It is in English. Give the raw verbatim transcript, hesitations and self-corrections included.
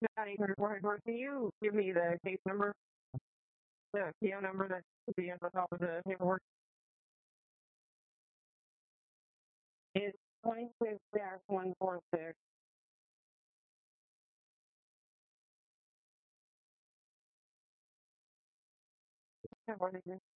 Maddie, can you give me the case number, the P O number that should be on the top of the paperwork? It's twenty-six one four six. What is it?